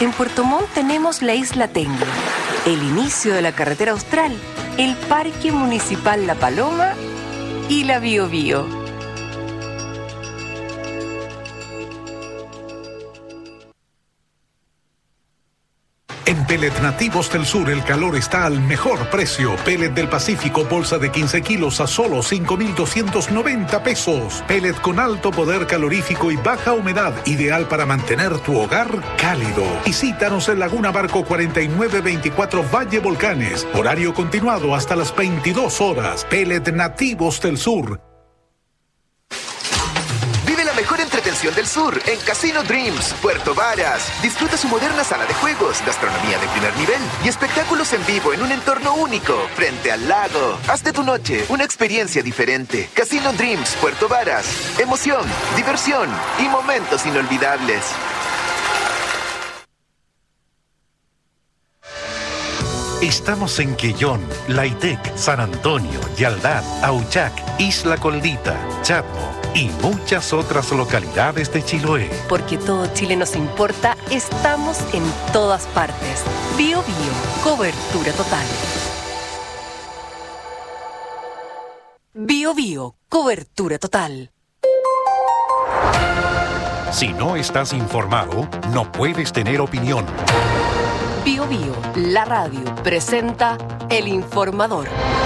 En Puerto Montt tenemos la Isla Tengue, el inicio de la carretera austral, el Parque Municipal La Paloma y la Bío Bío. En Pellet Nativos del Sur el calor está al mejor precio. Pellet del Pacífico, bolsa de 15 kilos a solo 5,290 pesos. Pellet con alto poder calorífico y baja humedad, ideal para mantener tu hogar cálido. Visítanos en Laguna Barco 4924 Valle Volcanes. Horario continuado hasta las 22 horas. Pellet Nativos del Sur. Mejor entretención del sur en Casino Dreams, Puerto Varas. Disfruta su moderna sala de juegos, gastronomía de primer nivel y espectáculos en vivo en un entorno único, frente al lago. Haz de tu noche una experiencia diferente. Casino Dreams, Puerto Varas. Emoción, diversión y momentos inolvidables. Estamos en Quellón, Laitec, San Antonio, Yaldán, Auchac, Isla Coldita, Chatmo y muchas otras localidades de Chiloé. Porque todo Chile nos importa, estamos en todas partes. Bío Bío, cobertura total. Bío Bío, cobertura total. Si no estás informado, no puedes tener opinión. Bío Bío, la radio, presenta El Informador.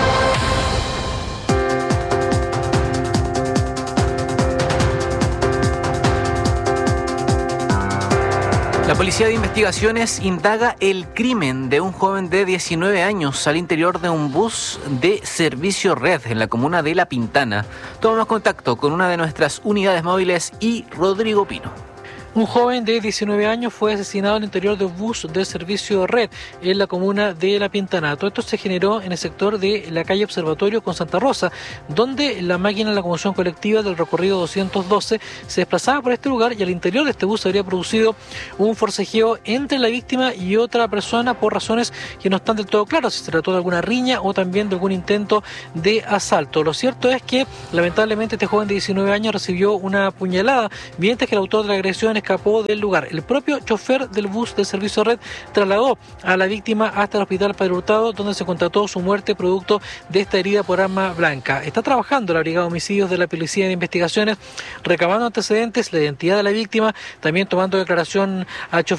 La Policía de Investigaciones indaga el crimen de un joven de 19 años al interior de un bus de servicio Red en la comuna de La Pintana. Tomamos contacto con una de nuestras unidades móviles y Rodrigo Pino. Un joven de 19 años fue asesinado al interior de un bus de servicio Red en la comuna de La Pintana. Todo esto se generó en el sector de la calle Observatorio con Santa Rosa, donde la máquina de locomoción colectiva del recorrido 212 se desplazaba por este lugar y al interior de este bus se habría producido un forcejeo entre la víctima y otra persona por razones que no están del todo claras, si se trató de alguna riña o también de algún intento de asalto. Lo cierto es que lamentablemente este joven de 19 años recibió una puñalada, mientras que el autor de la agresión escapó del lugar. El propio chofer del bus de servicio Red trasladó a la víctima hasta el hospital Padre Hurtado, donde se constató su muerte producto de esta herida por arma blanca. Está trabajando la Brigada de Homicidios de la Policía de Investigaciones, recabando antecedentes, la identidad de la víctima, también tomando declaración al chofer